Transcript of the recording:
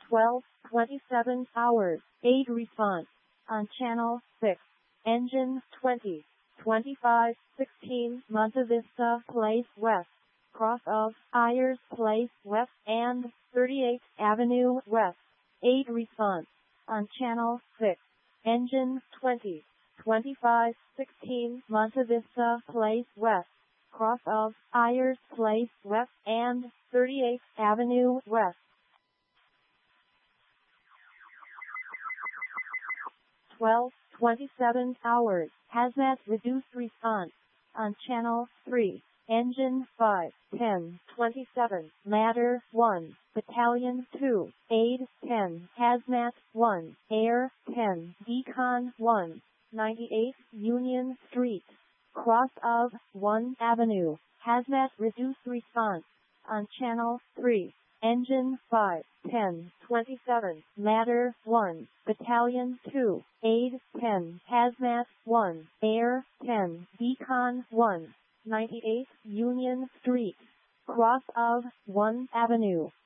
12:27 hours, 8 response. On channel 6. Engine 20, 2516 Monte Vista Place West. Cross of Ayers Place West and 38th Avenue West. 8 response. On channel 6. Engine 20, 2516 Monte Vista Place West. Cross of Ayers Place West and 38th Avenue West. 12:27 hours, hazmat reduced response. On channel 3. Engine 5, 1027, Ladder 1, Battalion 2, Aid 10, Hazmat 1, Air 10, Decon 1, 98th Union Street. Cross of 1 Avenue, hazmat reduced response. On channel 3. Engine 5, 1027, Ladder 1, Battalion 2, Aid 10, Hazmat 1, Air 10, Decon 1, 98th Union Street. Cross of 1 Avenue,